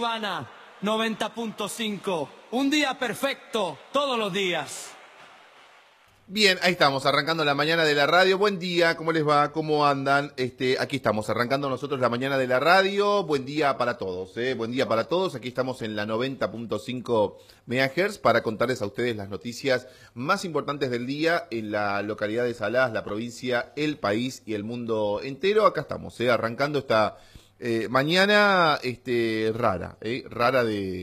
Urbana 90.5. Un día perfecto todos los días. Bien, ahí estamos, arrancando la mañana de la radio. Buen día, ¿cómo les va? ¿Cómo andan? Aquí estamos, arrancando nosotros la mañana de la radio. Buen día para todos, buen día para todos. Aquí estamos en la 90.5 MHz para contarles a ustedes las noticias más importantes del día en la localidad de Salas, la provincia, el país y el mundo entero. Acá estamos, arrancando esta mañana rara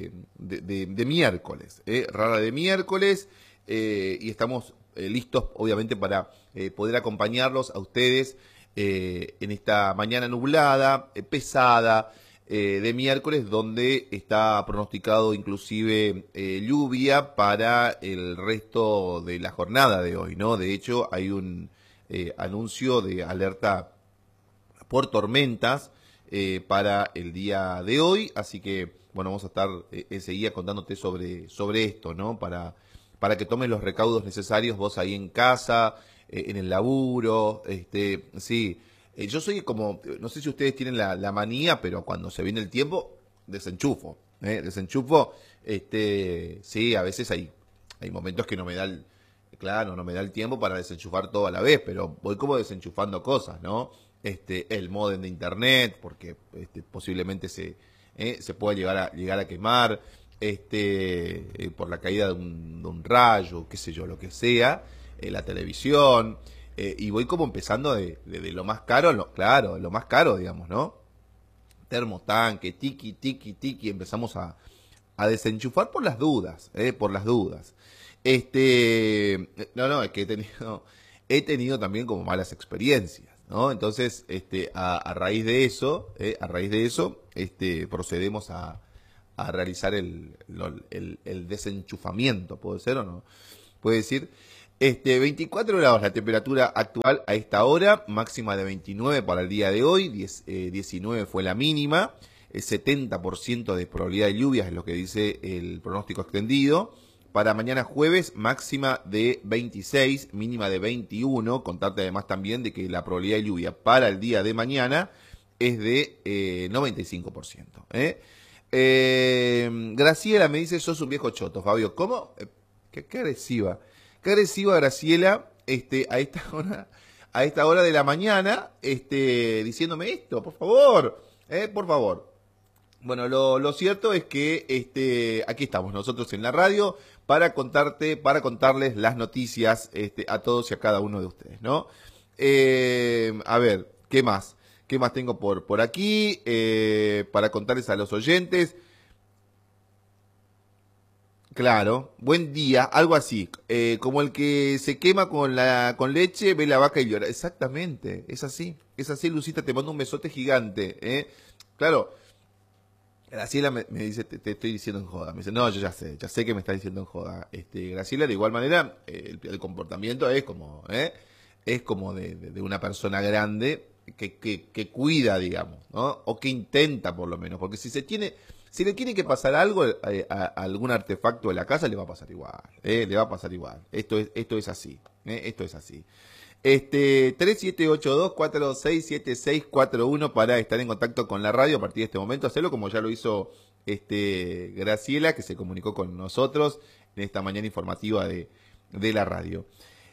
de miércoles, rara de miércoles, y estamos listos, obviamente, para poder acompañarlos a ustedes en esta mañana nublada, pesada, de miércoles, donde está pronosticado inclusive lluvia para el resto de la jornada de hoy, ¿no? De hecho, hay un anuncio de alerta por tormentas para el día de hoy, así que, bueno, vamos a estar enseguida contándote sobre esto, ¿no? Para que tomes los recaudos necesarios vos ahí en casa, en el laburo, sí. Yo soy como, no sé si ustedes tienen la manía, pero cuando se viene el tiempo, desenchufo, desenchufo, sí, a veces hay momentos que no me da no me da el tiempo para desenchufar todo a la vez, pero voy como desenchufando cosas, ¿no? El módem de internet, porque posiblemente se pueda llegar a quemar, por la caída de un rayo, qué sé yo, lo que sea, la televisión, y voy como empezando de lo más caro, claro, lo más caro, digamos, ¿no? Termotanque, tiki, tiki, tiki, empezamos a desenchufar por las dudas, por las dudas. No, es que he tenido también como malas experiencias, ¿no? Entonces, a raíz de eso, procedemos a realizar el desenchufamiento, ¿puede ser o no? Puede decir, 24 grados la temperatura actual a esta hora, máxima de 29 para el día de hoy, 19 fue la mínima, 70% de probabilidad de lluvias es lo que dice el pronóstico extendido. Para mañana jueves, máxima de 26, mínima de 21. Contarte además también de que la probabilidad de lluvia para el día de mañana es de 95%. Graciela me dice, sos un viejo choto, Fabio. ¿Cómo? Qué agresiva. Qué agresiva, Graciela, a esta hora de la mañana, diciéndome esto, por favor, por favor. Bueno, lo cierto es que aquí estamos nosotros en la radio para contarles las noticias a todos y a cada uno de ustedes, ¿no? A ver, ¿qué más? ¿Qué más tengo por aquí para contarles a los oyentes? Claro, buen día, algo así, como el que se quema con leche, ve la vaca y llora. Exactamente, es así, Lucita, te mando un besote gigante, Claro, Graciela me dice, te estoy diciendo en joda. Me dice, no, yo ya sé que me estás diciendo en joda. Graciela, de igual manera, el comportamiento es como de una persona grande que cuida, digamos, ¿no? O que intenta, por lo menos. Porque si le tiene que pasar algo a algún artefacto de la casa, le va a pasar igual, le va a pasar igual. Esto es así, esto es así. 3782-467641 para estar en contacto con la radio a partir de este momento. Hacerlo como ya lo hizo Graciela, que se comunicó con nosotros en esta mañana informativa de la radio.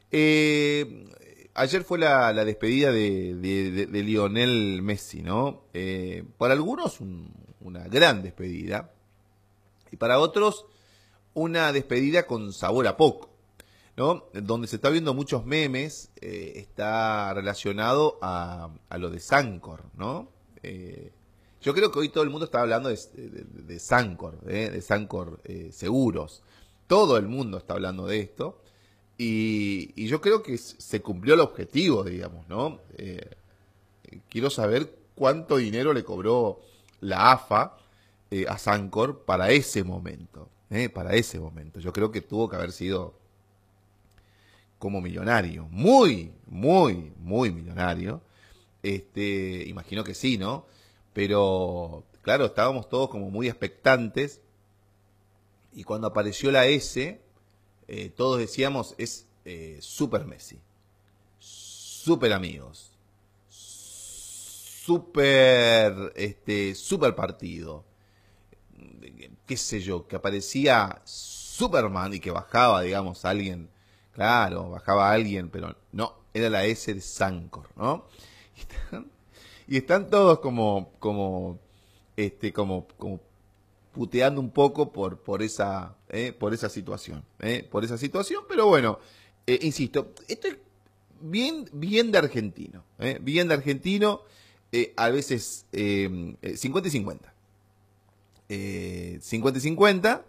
Ayer fue la despedida de Lionel Messi, ¿no? Para algunos una gran despedida y para otros una despedida con sabor a poco, ¿no? Donde se está viendo muchos memes, está relacionado a lo de Sancor, ¿no? Yo creo que hoy todo el mundo está hablando de Sancor, de Sancor Seguros. Todo el mundo está hablando de esto. Y yo creo que se cumplió el objetivo, digamos, ¿no? Quiero saber cuánto dinero le cobró la AFA a Sancor para ese momento, para ese momento. Yo creo que tuvo que haber sido como millonario, muy, muy, muy millonario. Imagino que sí, ¿no? Pero, claro, estábamos todos como muy expectantes. Y cuando apareció la S, todos decíamos, es super Messi, super amigos, super partido. qué sé yo, que aparecía Superman y que bajaba, digamos, alguien, claro, bajaba alguien, pero no, era la S de Sancor, ¿no? Y están todos como puteando un poco por esa situación, por esa situación, pero bueno, insisto, esto es bien de argentino, bien de argentino, a veces 50 y 50. 50 y 50,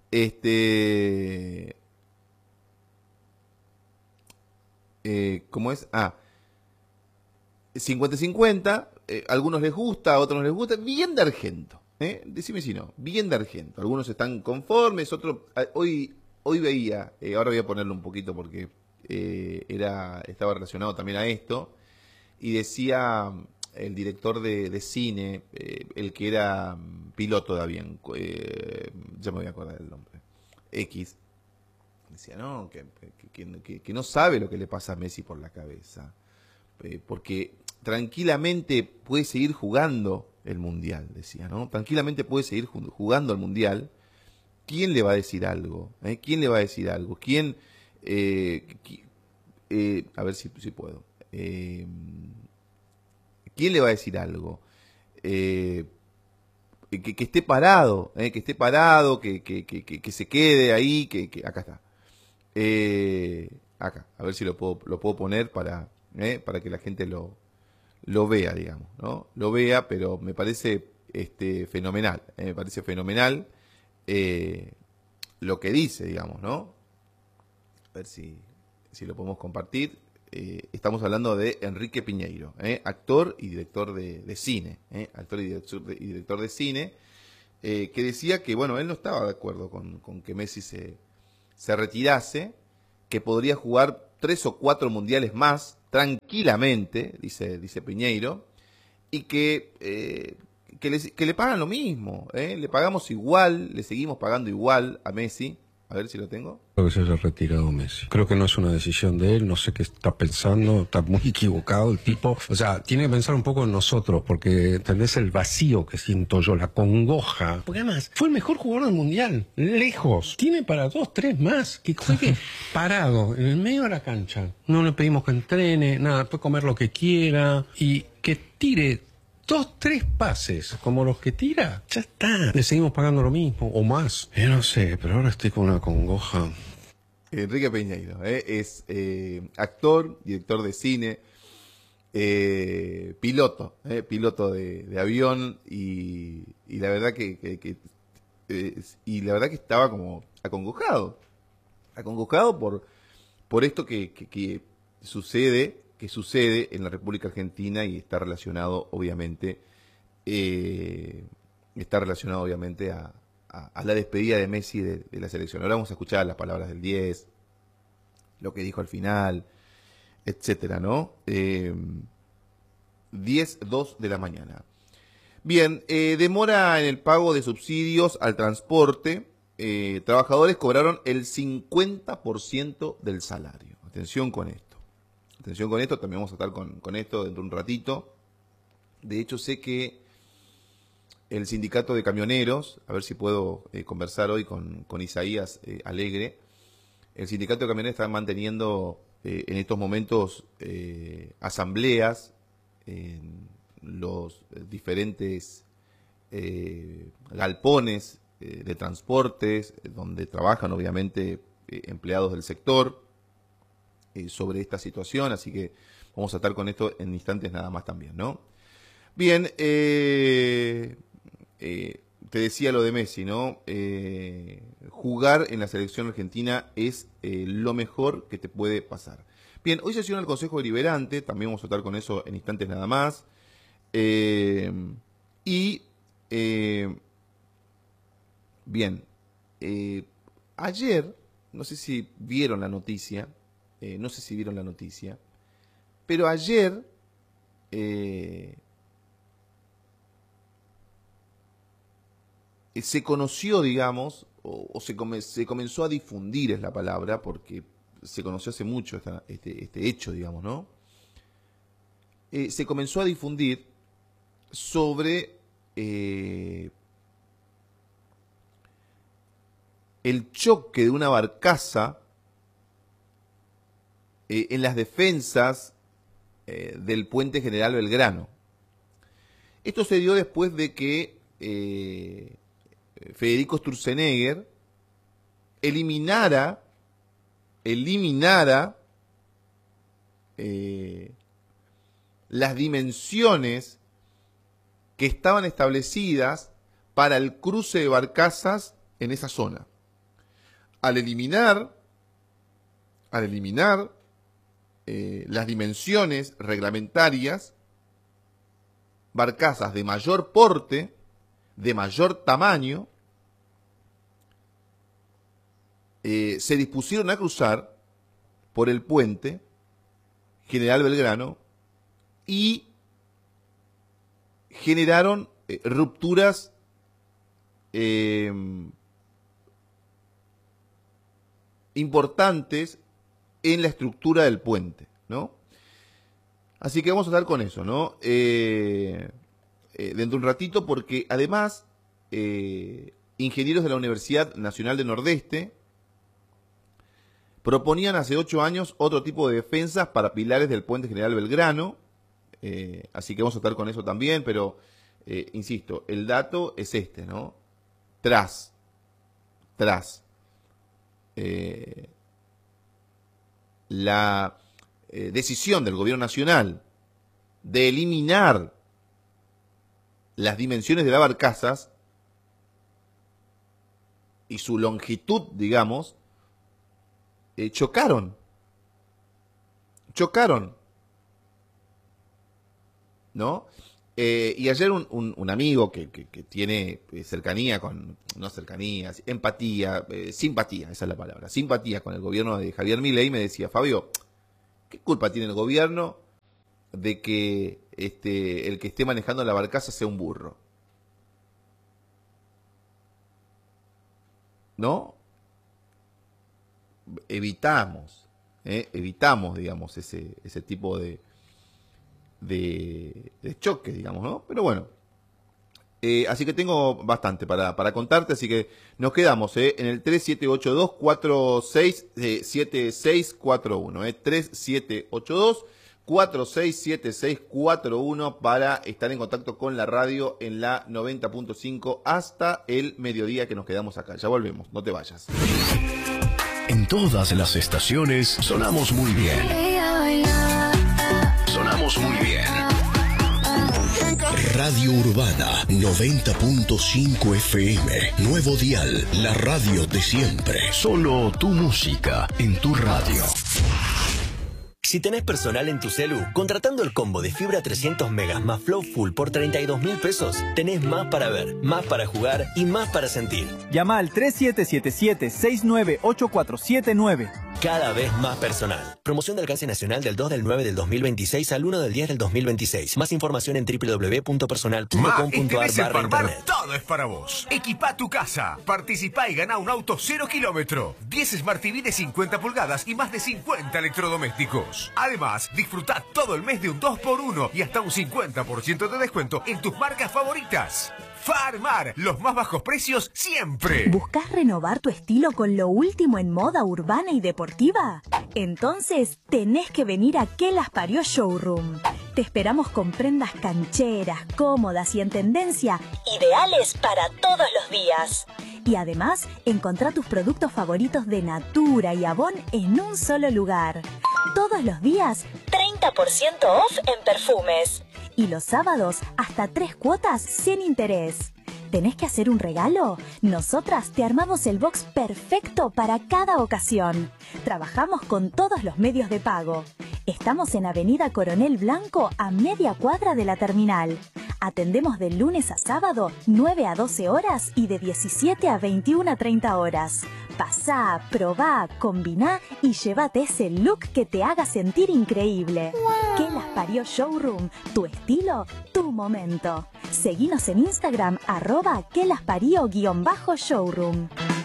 ¿cómo es? 50 y 50, algunos les gusta, a otros no les gusta, bien de Argento, decime si no, bien de Argento, algunos están conformes, otros, hoy veía, ahora voy a ponerlo un poquito porque estaba relacionado también a esto, y decía el director de cine, el que era piloto de avión, ya me voy a acordar del nombre, X, decía, no, que no sabe lo que le pasa a Messi por la cabeza, porque tranquilamente puede seguir jugando el Mundial, decía, ¿no? Tranquilamente puede seguir jugando el Mundial. ¿Quién le va a decir algo? ¿Quién le va a decir algo? ¿Quién? A ver si puedo. ¿Quién le va a decir algo? Que esté parado, que esté parado, que se quede ahí, acá está. Acá, a ver si lo puedo poner para que la gente lo vea, digamos, ¿no? Lo vea, pero me parece fenomenal, me parece fenomenal lo que dice, digamos, ¿no? A ver si lo podemos compartir. Estamos hablando de Enrique Piñeiro, actor y director de cine, actor y director de cine, que decía que, bueno, él no estaba de acuerdo con que Messi se retirase, que podría jugar 3 o 4 mundiales más tranquilamente, dice Piñeiro, y que le pagan lo mismo, le pagamos igual, le seguimos pagando igual a Messi. A ver si lo tengo. Creo que se haya retirado Messi. Creo que no es una decisión de él, no sé qué está pensando, está muy equivocado el tipo. O sea, tiene que pensar un poco en nosotros, porque entendés el vacío que siento yo, la congoja. Porque además, fue el mejor jugador del Mundial, lejos. Tiene para 2, 3 más, que juegue parado, en el medio de la cancha. No le pedimos que entrene, nada, puede comer lo que quiera y que tire 2, 3 pases, como los que tira, ya está. Le seguimos pagando lo mismo, o más. Yo no sé, pero ahora estoy con una congoja. Enrique Peñeiro, es actor, director de cine, piloto de avión y la verdad que estaba como acongojado por esto que sucede en la República Argentina y está relacionado obviamente a la despedida de Messi de la selección. Ahora vamos a escuchar las palabras del 10, lo que dijo al final, etcétera, ¿no? 10:02 de la mañana. Bien, demora en el pago de subsidios al transporte. Trabajadores cobraron el 50% del salario. Atención con esto. Atención con esto, también vamos a estar con esto dentro de un ratito. De hecho, sé que el sindicato de camioneros, a ver si puedo conversar hoy con Isaías Alegre, el sindicato de camioneros está manteniendo en estos momentos asambleas en los diferentes galpones de transportes, donde trabajan obviamente empleados del sector, sobre esta situación, así que vamos a estar con esto en instantes nada más también, ¿no? Bien, te decía lo de Messi, ¿no? Jugar en la selección argentina es lo mejor que te puede pasar. Bien, hoy sesiona el Consejo Deliberante, también vamos a estar con eso en instantes nada más. Bien, ayer, no sé si vieron la noticia, pero ayer se conoció, digamos, o se comenzó a difundir, es la palabra, porque se conoció hace mucho este hecho, digamos, ¿no? Se comenzó a difundir sobre el choque de una barcaza en las defensas del puente General Belgrano. Esto se dio después de que Federico Sturzenegger eliminara las dimensiones que estaban establecidas para el cruce de barcazas en esa zona. Al eliminar las dimensiones reglamentarias, barcazas de mayor porte, de mayor tamaño, se dispusieron a cruzar por el puente General Belgrano y generaron rupturas importantes en la estructura del puente, ¿no? Así que vamos a estar con eso, ¿no? Dentro de un ratito, porque además ingenieros de la Universidad Nacional del Nordeste proponían hace 8 años otro tipo de defensas para pilares del puente General Belgrano, así que vamos a estar con eso también, pero insisto, el dato es este, ¿no? Tras la decisión del gobierno nacional de eliminar las dimensiones de las barcazas y su longitud, digamos, chocaron, ¿no? Y ayer un amigo que tiene cercanía con, no cercanía, empatía, simpatía, esa es la palabra, simpatía con el gobierno de Javier Milei, me decía: Fabio, ¿qué culpa tiene el gobierno de que el que esté manejando la barcaza sea un burro? ¿No? Evitamos, digamos, ese tipo de choque, digamos, ¿no? Pero bueno, así que tengo bastante para contarte, así que nos quedamos en el 3782-467641, 3782-467641 para estar en contacto con la radio en la 90.5 hasta el mediodía que nos quedamos acá. Ya volvemos, no te vayas. En todas las estaciones sonamos muy bien. Sonamos muy bien. Radio Urbana 90.5 FM. Nuevo dial, la radio de siempre. Solo tu música en tu radio. Si tenés personal en tu celu, contratando el combo de fibra 300 megas más Flow Full por 32.000 pesos, tenés más para ver, más para jugar y más para sentir. Llama al 3777-698479. Cada vez más personal. Promoción de alcance nacional del 2/9/2026 al 1/10/2026. Más información en www.personal.com.ar/internet. Todo es para vos. Equipá tu casa. Participá y ganá un auto 0 kilómetro. 10 Smart TV de 50 pulgadas y más de 50 electrodomésticos. Además, disfrutá todo el mes de un 2x1 y hasta un 50% de descuento en tus marcas favoritas. Farmar, los más bajos precios siempre. ¿Buscas renovar tu estilo con lo último en moda urbana y deportiva? Entonces tenés que venir a Que Las Parió Showroom. Te esperamos con prendas cancheras, cómodas y en tendencia, ideales para todos los días. Y además, encontrá tus productos favoritos de Natura y Avon en un solo lugar. Todos los días, 30% off en perfumes. Y los sábados, hasta 3 cuotas sin interés. ¿Tenés que hacer un regalo? Nosotras te armamos el box perfecto para cada ocasión. Trabajamos con todos los medios de pago. Estamos en Avenida Coronel Blanco, a media cuadra de la terminal. Atendemos de lunes a sábado, 9 a 12 horas y de 17 a 21 a 30 horas. Pasá, probá, combiná y llévate ese look que te haga sentir increíble. ¡Wow! Que Las Parió Showroom, tu estilo, tu momento. Seguinos en Instagram, @quelaspario_showroom.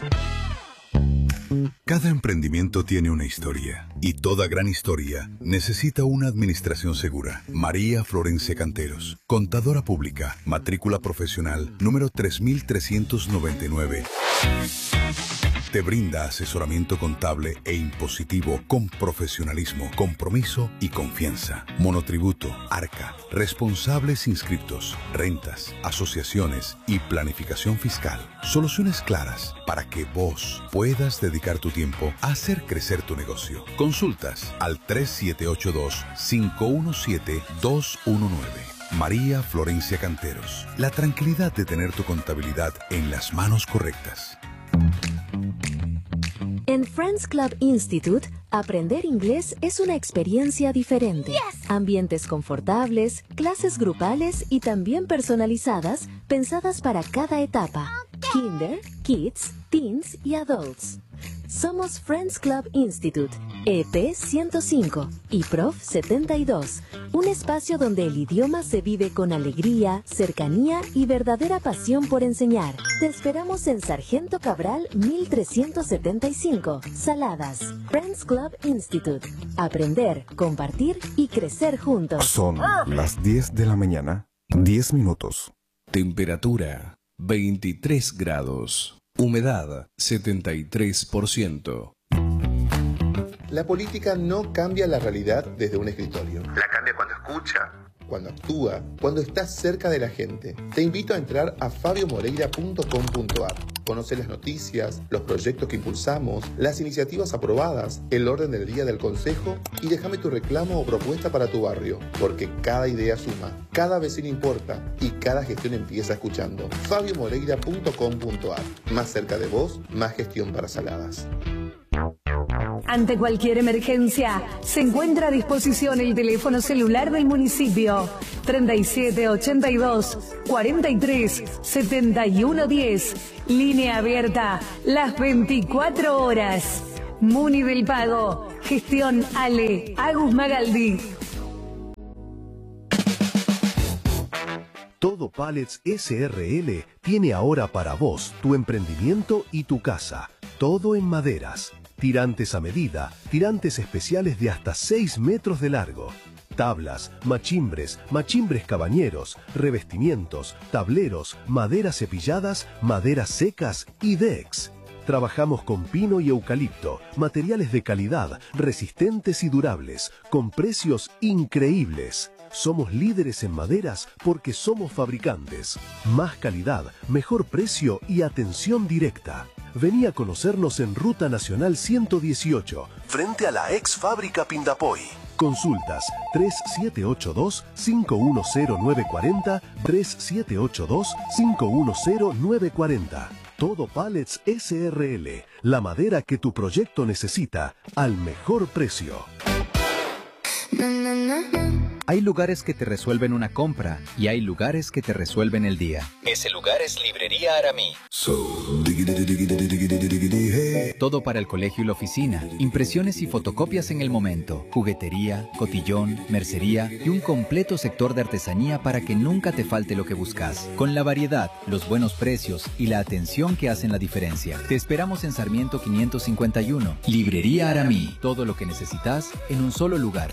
Cada emprendimiento tiene una historia y toda gran historia necesita una administración segura. María Florencia Canteros, contadora pública, matrícula profesional número 3399. te brinda asesoramiento contable e impositivo con profesionalismo, compromiso y confianza. Monotributo, Arca, responsables inscriptos, rentas, asociaciones y planificación fiscal. Soluciones claras para que vos puedas dedicar tu tiempo a hacer crecer tu negocio. Consultas al 3782-517-219. María Florencia Canteros. La tranquilidad de tener tu contabilidad en las manos correctas. En Friends Club Institute, aprender inglés es una experiencia diferente. Ambientes confortables, clases grupales y también personalizadas, pensadas para cada etapa. Kinder, Kids, Teens y Adults. Somos Friends Club Institute, EP 105 y Prof 72, un espacio donde el idioma se vive con alegría, cercanía y verdadera pasión por enseñar. Te esperamos en Sargento Cabral 1375, Saladas. Friends Club Institute. Aprender, compartir y crecer juntos. Son las 10 de la mañana, 10 minutos. Temperatura 23 grados. Humedad 73%. La política no cambia la realidad desde un escritorio. La cambia cuando escucha, cuando actúa, cuando está cerca de la gente. Te invito a entrar a fabiomoreira.com.ar. Conoce las noticias, los proyectos que impulsamos, las iniciativas aprobadas, el orden del día del consejo y déjame tu reclamo o propuesta para tu barrio, porque cada idea suma, cada vecino importa y cada gestión empieza escuchando. fabiomoreira.com.ar. Más cerca de vos, más gestión para Saladas. Ante cualquier emergencia, se encuentra a disposición el teléfono celular del municipio 3782 43 71 10. Línea abierta las 24 horas. Muni del Pago. Gestión Ale Agus Magaldi. Todo Pallets SRL tiene ahora para vos tu emprendimiento y tu casa. Todo en maderas. Tirantes a medida, tirantes especiales de hasta 6 metros de largo. Tablas, machimbres, machimbres cabañeros, revestimientos, tableros, maderas cepilladas, maderas secas y decks. Trabajamos con pino y eucalipto, materiales de calidad, resistentes y durables, con precios increíbles. Somos líderes en maderas porque somos fabricantes. Más calidad, mejor precio y atención directa. Vení a conocernos en Ruta Nacional 118, frente a la ex fábrica Pindapoy. Consultas 3782-510940, 3782-510940. Todo Pallets SRL, la madera que tu proyecto necesita al mejor precio. Hay lugares que te resuelven una compra y hay lugares que te resuelven el día. Ese lugar es Librería Aramí. Todo para el colegio y la oficina, impresiones y fotocopias en el momento, juguetería, cotillón, mercería y un completo sector de artesanía para que nunca te falte lo que buscas. Con la variedad, los buenos precios y la atención que hacen la diferencia. Te esperamos en Sarmiento 551. Librería Aramí. Todo lo que necesitas en un solo lugar.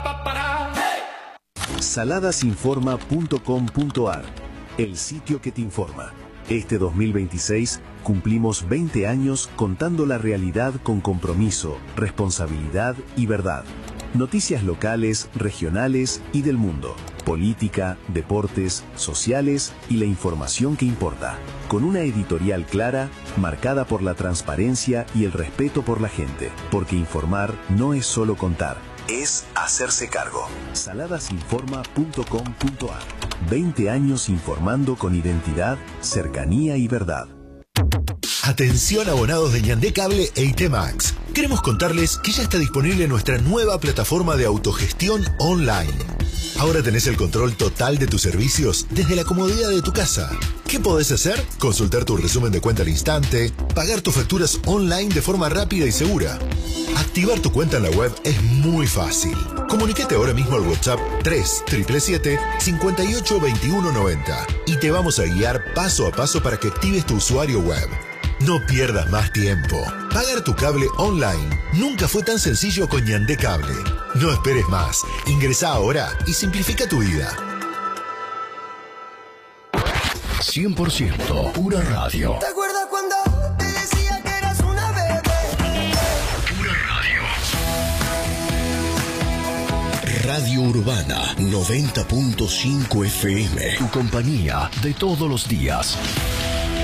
Saladasinforma.com.ar, el sitio que te informa. Este 2026 cumplimos 20 años contando la realidad con compromiso, responsabilidad y verdad. Noticias locales, regionales y del mundo. Política, deportes, sociales y la información que importa. Con una editorial clara, marcada por la transparencia y el respeto por la gente. Porque informar no es solo contar, es hacerse cargo. Saladasinforma.com.ar. 20 años informando con identidad, cercanía y verdad. Atención abonados de Ñandé Cable e IT Max. Queremos contarles que ya está disponible nuestra nueva plataforma de autogestión online. Ahora tenés el control total de tus servicios desde la comodidad de tu casa. ¿Qué podés hacer? Consultar tu resumen de cuenta al instante, pagar tus facturas online de forma rápida y segura. Activar tu cuenta en la web es muy fácil. Comunícate ahora mismo al WhatsApp 3777-582190 y te vamos a guiar paso a paso para que actives tu usuario web. No pierdas más tiempo. Pagar tu cable online nunca fue tan sencillo con Ñandé Cable. No esperes más. Ingresá ahora y simplifica tu vida. 100% pura radio. ¿Te acuerdas cuando te decía que eras una bebé? Radio Urbana 90.5 FM. Tu compañía de todos los días.